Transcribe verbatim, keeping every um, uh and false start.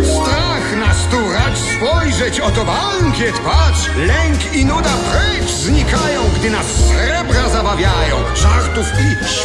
Strach nasturać, spojrzeć, oto bankiet, patrz! Lęk i nuda precz znikają, gdy nas srebra zabawiają. Żartów i